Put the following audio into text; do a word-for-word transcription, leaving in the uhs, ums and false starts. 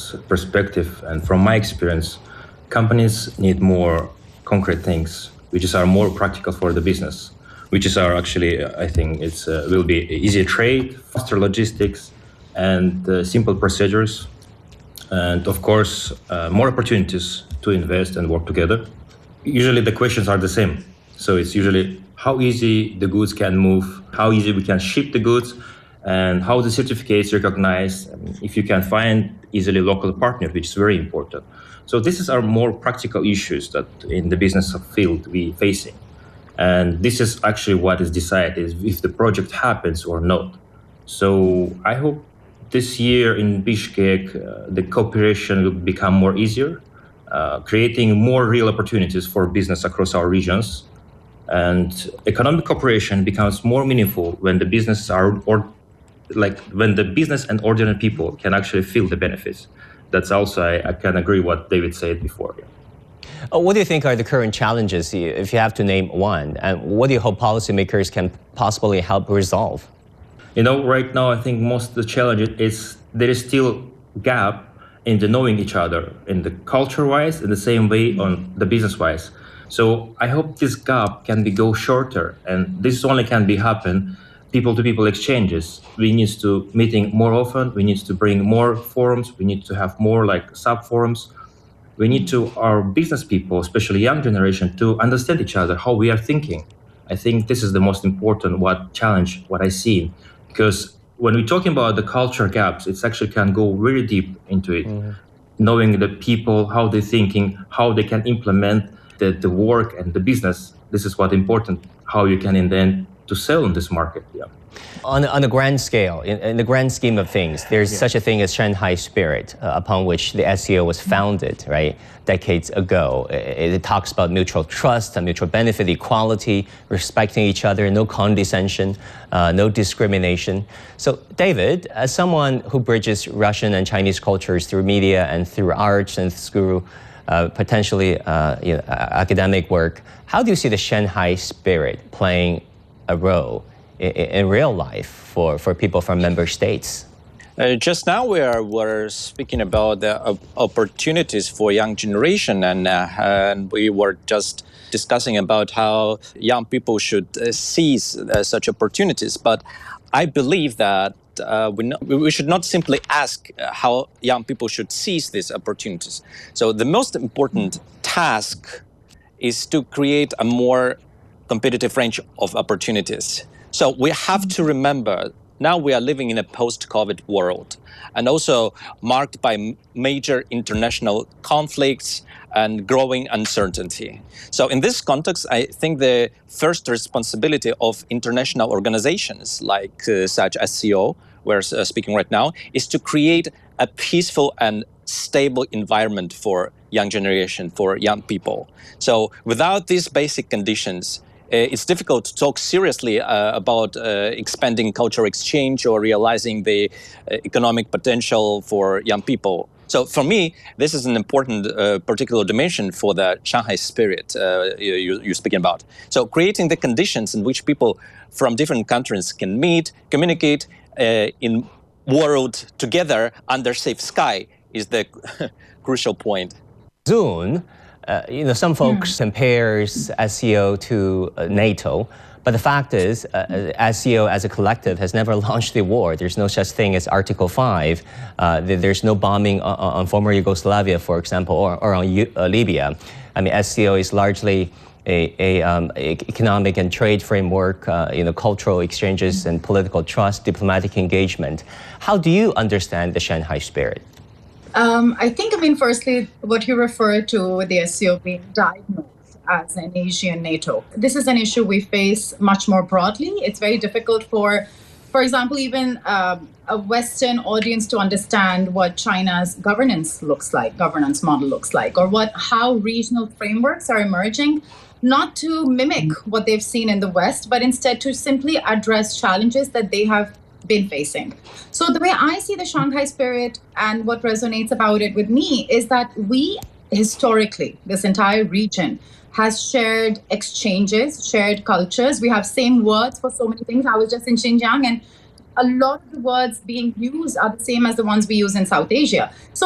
business perspective and from my experience, companies need more concrete things, which is are more practical for the business, which is are actually, I think it's uh, will be easier trade, faster logistics, and uh, simple procedures, and of course, uh, more opportunities to invest and work together. Usually the questions are the same. So it's usually how easy the goods can move, how easy we can ship the goods, and how the certificates recognize, if you can find easily local partner, which is very important. So this is our more practical issues that in the business field we facing. And this is actually what is decided is if the project happens or not. So I hope this year in Bishkek, uh, the cooperation will become more easier, uh, creating more real opportunities for business across our regions. And economic cooperation becomes more meaningful when the business are, or like when the business and ordinary people can actually feel the benefits. That's also, I, I can agree what David said before. Yeah. Uh, what do you think are the current challenges, if you have to name one? And what do you hope policymakers can possibly help resolve? You know, right now, I think most of the challenge is there is still gap in the knowing each other, in the culture-wise, in the same way on the business-wise. So I hope this gap can be go shorter, and this only can be happen people-to-people exchanges. We need to meeting more often. We need to bring more forums. We need to have more like sub-forums. We need to our business people, especially young generation, to understand each other, how we are thinking. I think this is the most important what challenge what I see, because when we're talking about the culture gaps, it's actually can go really deep into it, mm-hmm. knowing the people, how they're thinking, how they can implement the, the work and the business. This is what important, how you can in the end to sell in this market. Yeah. On, on a grand scale, in, in the grand scheme of things, there's yeah. such a thing as Shanghai Spirit, uh, upon which the S C O was founded, right, decades ago. It, it talks about mutual trust, and mutual benefit, equality, respecting each other, no condescension, uh, no discrimination. So, David, as someone who bridges Russian and Chinese cultures through media and through arts and through uh, potentially uh, you know, academic work, how do you see the Shanghai Spirit playing a role in, in real life for, for people from member states? Uh, just now we are were speaking about the uh, opportunities for young generation, and, uh, and we were just discussing about how young people should uh, seize uh, such opportunities. But I believe that uh, we, not, we should not simply ask uh, how young people should seize these opportunities. So the most important task is to create a more competitive range of opportunities. So we have to remember, now we are living in a post-COVID world, and also marked by major international conflicts and growing uncertainty. So in this context, I think the first responsibility of international organizations like uh, such as S C O, we're uh, speaking right now, is to create a peaceful and stable environment for young generation, for young people. So without these basic conditions, Uh, it's difficult to talk seriously uh, about uh, expanding cultural exchange or realizing the uh, economic potential for young people. So for me, this is an important uh, particular dimension for the Shanghai Spirit uh, you, you're speaking about. So creating the conditions in which people from different countries can meet, communicate uh, in world together under safe sky is the crucial point. Soon, Uh, you know, some folks mm. compares S C O to uh, NATO, but the fact is, uh, S C O as a collective has never launched a war. There's no such thing as Article five. Uh, there's no bombing on, on former Yugoslavia, for example, or, or on U uh, Libya. I mean, S C O is largely a, a um, economic and trade framework, uh, you know, cultural exchanges and political trust, diplomatic engagement. How do you understand the Shanghai Spirit? Um, I think, I mean, firstly, what you refer to with the S C O being diagnosed as an Asian NATO. This is an issue we face much more broadly. It's very difficult for, for example, even um, a Western audience to understand what China's governance looks like, governance model looks like, or what how regional frameworks are emerging, not to mimic what they've seen in the West, but instead to simply address challenges that they have been facing. So the way I see the Shanghai Spirit and what resonates about it with me is that we historically, this entire region has shared exchanges, shared cultures. We have same words for so many things. I was just in Xinjiang, and a lot of the words being used are the same as the ones we use in South Asia. So